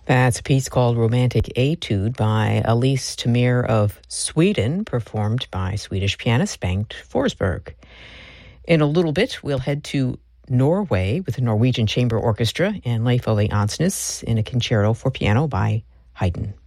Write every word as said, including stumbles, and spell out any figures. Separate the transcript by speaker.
Speaker 1: That's a piece called Romantic Etude by Elise Tamir of Sweden, performed by Swedish pianist Bengt Forsberg. In a little bit, we'll head to Norway with the Norwegian Chamber Orchestra and Leif Uli Ansnes in a concerto for piano by Haydn.